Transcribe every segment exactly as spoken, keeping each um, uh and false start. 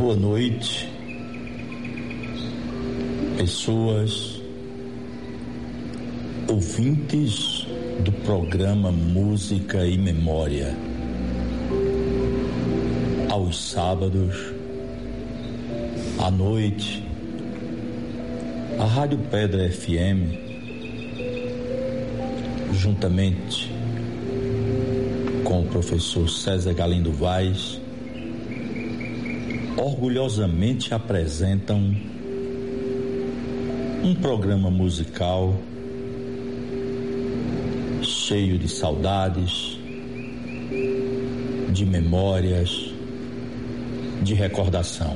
Boa noite, pessoas, ouvintes do programa Música e Memória. Aos sábados, à noite, a Rádio Pedra F M, juntamente com o professor César Galindo Vaz, orgulhosamente apresentam um programa musical cheio de saudades, de memórias, de recordação.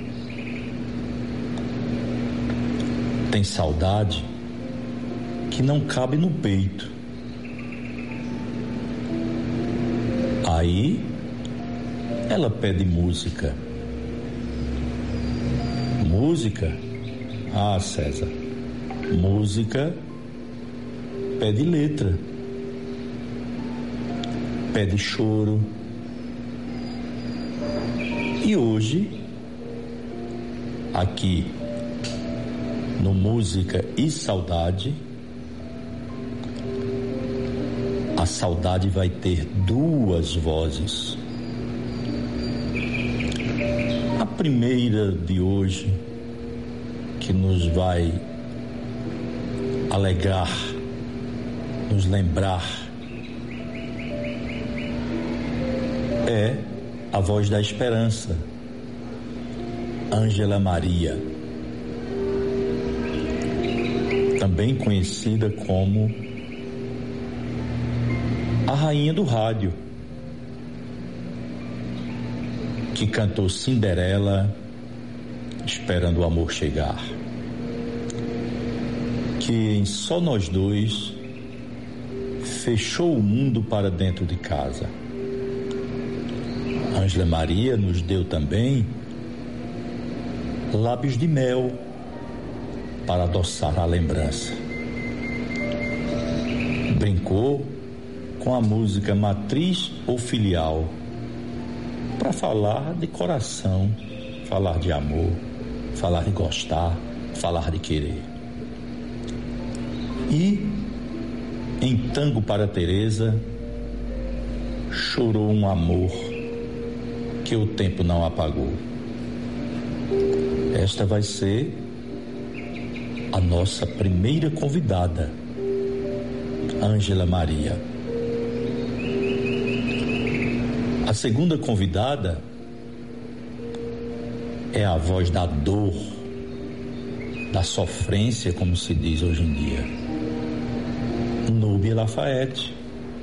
Tem saudade que não cabe no peito. Aí ela pede música. Música? Ah, César, música pede letra, pede choro. E hoje, aqui no Música e Saudade, a saudade vai ter duas vozes. A primeira de hoje, que nos vai alegrar, nos lembrar, é a voz da esperança, Ângela Maria, também conhecida como a rainha do rádio, que cantou Cinderela, Esperando o Amor Chegar, que em Só Nós Dois fechou o mundo para dentro de casa. Ângela Maria nos deu também Lábios de Mel para adoçar a lembrança. Brincou com a música Matriz ou Filial para falar de coração, falar de amor, falar de gostar, falar de querer. E em Tango para Teresa chorou um amor que o tempo não apagou. Esta vai ser a nossa primeira convidada, Ângela Maria. A segunda convidada é a voz da dor, da sofrência, como se diz hoje em dia, Núbia Lafayette.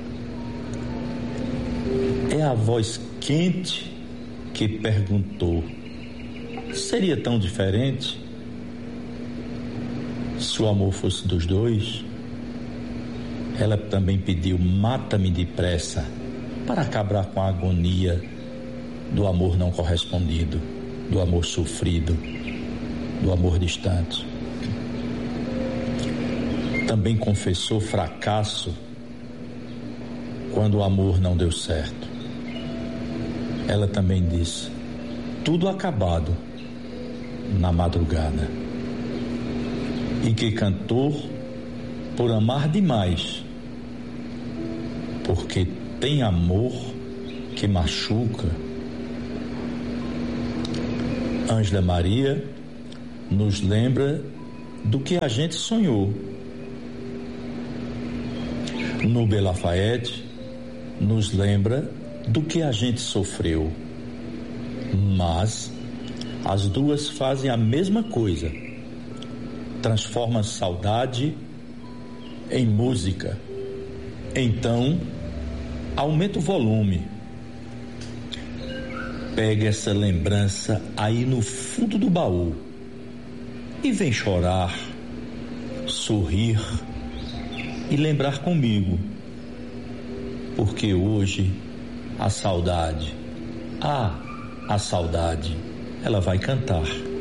É a voz quente que perguntou: seria tão diferente se o amor fosse dos dois? Ela também pediu: mata-me depressa, para acabar com a agonia do amor não correspondido, do amor sofrido, do amor distante. Também confessou fracasso quando o amor não deu certo. Ela também disse: tudo acabado na madrugada. E que cantou por amar demais, porque tem amor que machuca. Ângela Maria nos lembra do que a gente sonhou. Núbia Lafayette nos lembra do que a gente sofreu. Mas as duas fazem a mesma coisa: transforma a saudade em música. Então, aumenta o volume. Pega essa lembrança aí no fundo do baú e vem chorar, sorrir e lembrar comigo, porque hoje a saudade, ah, a saudade, ela vai cantar.